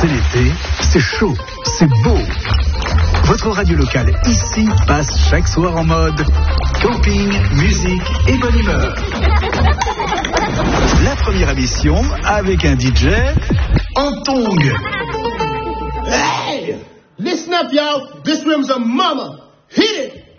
C'est l'été, c'est chaud, c'est beau. Votre radio locale ici passe chaque soir en mode camping, musique et bonne humeur. La première émission avec un DJ en tongs. Hey! Listen up, y'all. This room's a mama. Hit it!